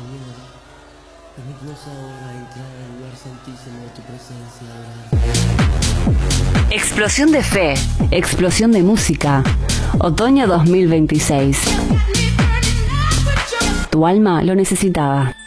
Señor, permítenos ahora entrar al lugar santísimo de tu presencia. Explosión de fe, explosión de música. Otoño 2026. Tu alma lo necesitaba.